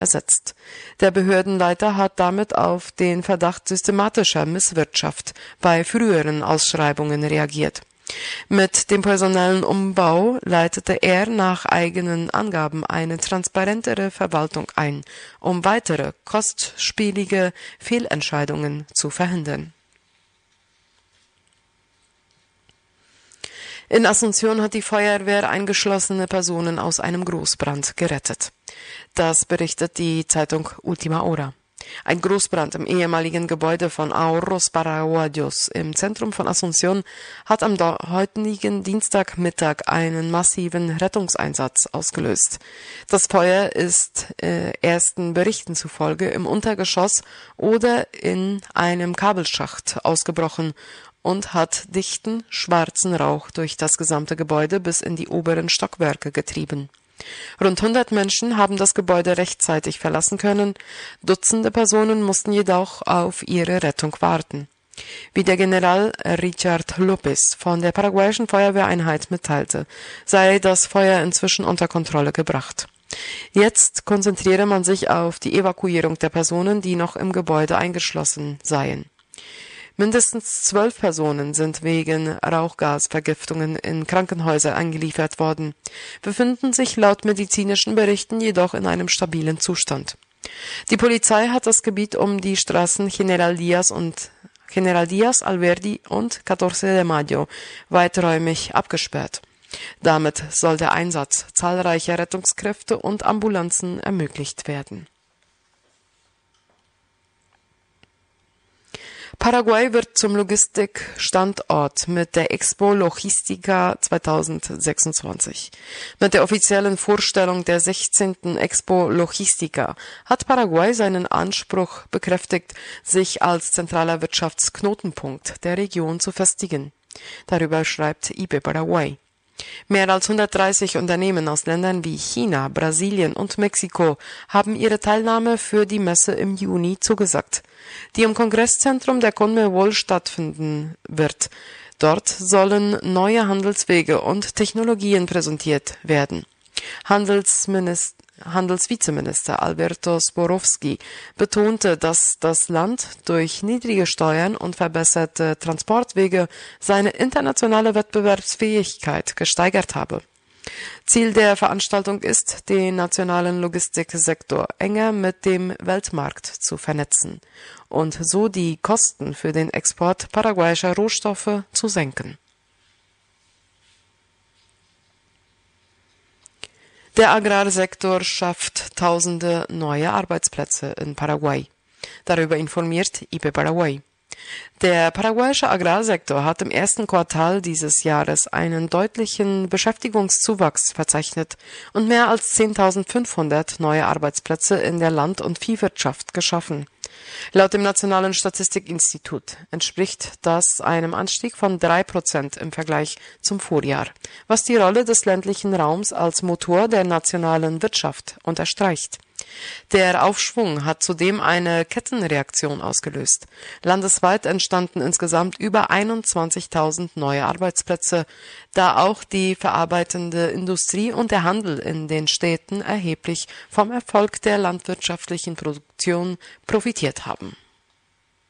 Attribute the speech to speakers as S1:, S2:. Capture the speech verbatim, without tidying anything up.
S1: ersetzt. Der Behördenleiter hat damit auf den Verdacht systematischer Misswirtschaft bei früheren Ausschreibungen reagiert. Mit dem personellen Umbau leitete er nach eigenen Angaben eine transparentere Verwaltung ein, um weitere kostspielige Fehlentscheidungen zu verhindern. In Asunción hat die Feuerwehr eingeschlossene Personen aus einem Großbrand gerettet. Das berichtet die Zeitung Última Hora. Ein Großbrand im ehemaligen Gebäude von Ahorros Paraguayos im Zentrum von Asunción hat am heutigen Dienstagmittag einen massiven Rettungseinsatz ausgelöst. Das Feuer ist äh, ersten Berichten zufolge im Untergeschoss oder in einem Kabelschacht ausgebrochen und hat dichten, schwarzen Rauch durch das gesamte Gebäude bis in die oberen Stockwerke getrieben. Rund hundert Menschen haben das Gebäude rechtzeitig verlassen können, Dutzende Personen mussten jedoch auf ihre Rettung warten. Wie der General Richard López von der paraguayischen Feuerwehreinheit mitteilte, sei das Feuer inzwischen unter Kontrolle gebracht. Jetzt konzentriere man sich auf die Evakuierung der Personen, die noch im Gebäude eingeschlossen seien. Mindestens zwölf Personen sind wegen Rauchgasvergiftungen in Krankenhäuser eingeliefert worden, befinden sich laut medizinischen Berichten jedoch in einem stabilen Zustand. Die Polizei hat das Gebiet um die Straßen General Díaz und General Díaz, Alberdi und catorce de Mayo weiträumig abgesperrt. Damit soll der Einsatz zahlreicher Rettungskräfte und Ambulanzen ermöglicht werden. Paraguay wird zum Logistikstandort mit der Expo Logistica zweitausendsechsundzwanzig. Mit der offiziellen Vorstellung der sechzehnten Expo Logistica hat Paraguay seinen Anspruch bekräftigt, sich als zentraler Wirtschaftsknotenpunkt der Region zu festigen. Darüber schreibt I B Paraguay. Mehr als hundertdreißig Unternehmen aus Ländern wie China, Brasilien und Mexiko haben ihre Teilnahme für die Messe im Juni zugesagt, die im Kongresszentrum der CONMEBOL stattfinden wird. Dort sollen neue Handelswege und Technologien präsentiert werden. Handelsminister Handelsvizeminister Alberto Sporowski betonte, dass das Land durch niedrige Steuern und verbesserte Transportwege seine internationale Wettbewerbsfähigkeit gesteigert habe. Ziel der Veranstaltung ist, den nationalen Logistiksektor enger mit dem Weltmarkt zu vernetzen und so die Kosten für den Export paraguayischer Rohstoffe zu senken. Der Agrarsektor schafft tausende neue Arbeitsplätze in Paraguay. Darüber informiert I P Paraguay. Der paraguayische Agrarsektor hat im ersten Quartal dieses Jahres einen deutlichen Beschäftigungszuwachs verzeichnet und mehr als zehntausendfünfhundert neue Arbeitsplätze in der Land- und Viehwirtschaft geschaffen. Laut dem Nationalen Statistikinstitut entspricht das einem Anstieg von drei Prozent im Vergleich zum Vorjahr, was die Rolle des ländlichen Raums als Motor der nationalen Wirtschaft unterstreicht. Der Aufschwung hat zudem eine Kettenreaktion ausgelöst. Landesweit entstanden insgesamt über einundzwanzigtausend neue Arbeitsplätze, da auch die verarbeitende Industrie und der Handel in den Städten erheblich vom Erfolg der landwirtschaftlichen Produktion profitiert haben.